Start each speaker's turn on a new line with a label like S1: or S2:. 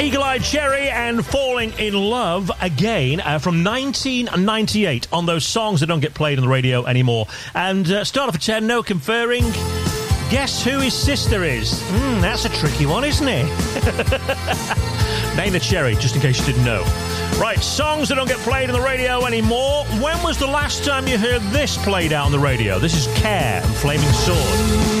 S1: Eagle-Eyed Cherry and Falling in Love again from 1998 on those songs that don't get played on the radio anymore. And start off at 10, no conferring. Guess who his sister is? That's a tricky one, isn't it? Neneh Cherry, just in case you didn't know. Right, songs that don't get played on the radio anymore. When was the last time you heard this played out on the radio? This is Care and Flaming Sword.